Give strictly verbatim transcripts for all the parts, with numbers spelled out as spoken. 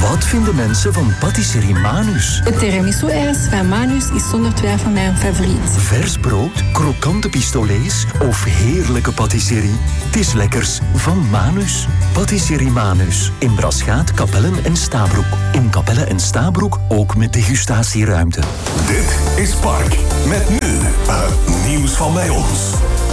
Wat vinden mensen van patisserie Manus? Het tiramisu-ijs van Manus is zonder twijfel mijn favoriet. Vers brood, krokante pistolets of heerlijke patisserie? Het is lekkers van Manus. Patisserie Manus. In Braschaat, Kapellen en Stabroek. In Kapellen en Stabroek ook met degustatieruimte. Dit is Park. Met nu het nieuws van bij ons.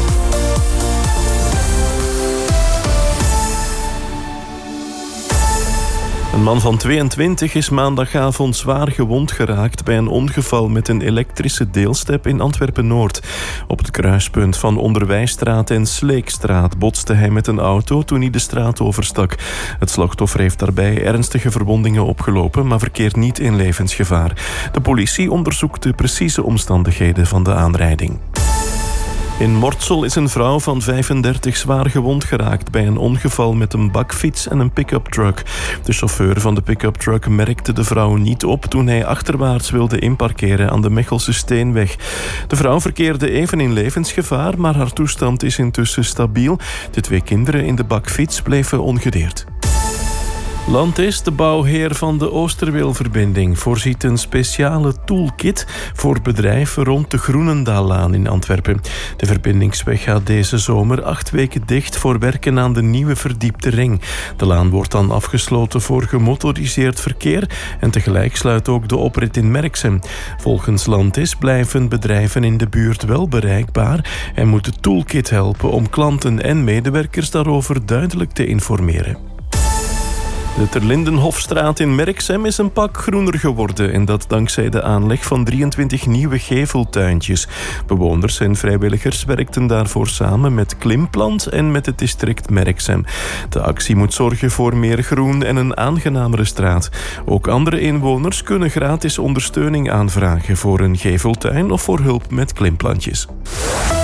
Een man van tweeëntwintig is maandagavond zwaar gewond geraakt bij een ongeval met een elektrische deelstep in Antwerpen-Noord. Op het kruispunt van Onderwijsstraat en Sleekstraat botste hij met een auto toen hij de straat overstak. Het slachtoffer heeft daarbij ernstige verwondingen opgelopen, maar verkeert niet in levensgevaar. De politie onderzoekt de precieze omstandigheden van de aanrijding. In Mortsel is een vrouw van vijfendertig zwaar gewond geraakt bij een ongeval met een bakfiets en een pick-up truck. De chauffeur van de pick-up truck merkte de vrouw niet op toen hij achterwaarts wilde inparkeren aan de Mechelse Steenweg. De vrouw verkeerde even in levensgevaar, maar haar toestand is intussen stabiel. De twee kinderen in de bakfiets bleven ongedeerd. Landis, de bouwheer van de Oosterweelverbinding, voorziet een speciale toolkit voor bedrijven rond de Groenendaallaan in Antwerpen. De verbindingsweg gaat deze zomer acht weken dicht voor werken aan de nieuwe verdiepte ring. De laan wordt dan afgesloten voor gemotoriseerd verkeer en tegelijk sluit ook de oprit in Merksem. Volgens Landis blijven bedrijven in de buurt wel bereikbaar en moet de toolkit helpen om klanten en medewerkers daarover duidelijk te informeren. De Terlindenhofstraat in Merksem is een pak groener geworden en dat dankzij de aanleg van drieëntwintig nieuwe geveltuintjes. Bewoners en vrijwilligers werkten daarvoor samen met Klimplant en met het district Merksem. De actie moet zorgen voor meer groen en een aangenamere straat. Ook andere inwoners kunnen gratis ondersteuning aanvragen voor een geveltuin of voor hulp met klimplantjes.